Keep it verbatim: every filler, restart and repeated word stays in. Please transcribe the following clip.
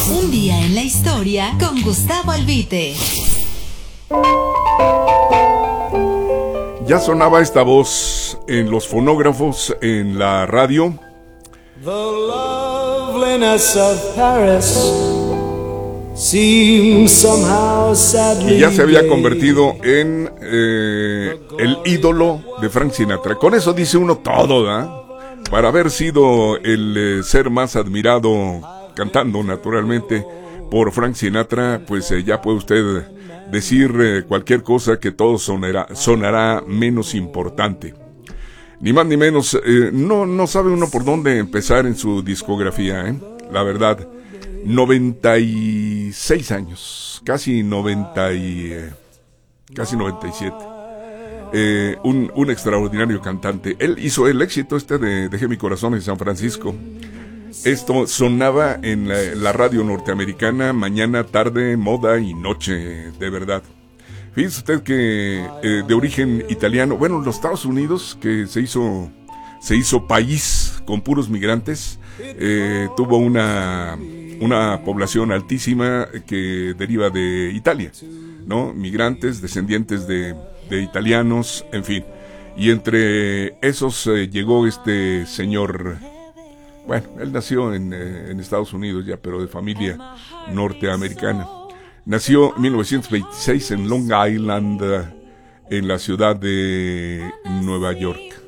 Un día en la historia con Gustavo Albite. Ya sonaba esta voz en los fonógrafos, en la radio. The loveliness of Paris seems somehow sadly Y ya se había convertido en eh, el ídolo de Frank Sinatra. Con eso dice uno todo, ¿verdad? Para haber sido el eh, ser más admirado, cantando naturalmente, por Frank Sinatra, pues eh, ya puede usted decir eh, cualquier cosa que todo sonará, sonará menos importante. Ni más ni menos, eh, no, no sabe uno por dónde empezar en su discografía, ¿eh? La verdad, noventa y seis años, casi noventa y, eh, casi noventa y siete. Eh, un, un extraordinario cantante. Él hizo el éxito este de Dejé mi corazón en San Francisco. Esto sonaba en la, la radio norteamericana mañana, tarde, moda y noche, de verdad. Fíjese usted que eh, de origen italiano, bueno, los Estados Unidos, que se hizo se hizo país con puros migrantes, eh, tuvo una una población altísima que deriva de Italia, ¿no? Migrantes, descendientes de, de italianos, en fin. Y entre esos eh, llegó este señor. Bueno, él nació en, eh, en Estados Unidos ya, pero de familia norteamericana. Nació en mil novecientos veintiséis en Long Island, en la ciudad de Nueva York.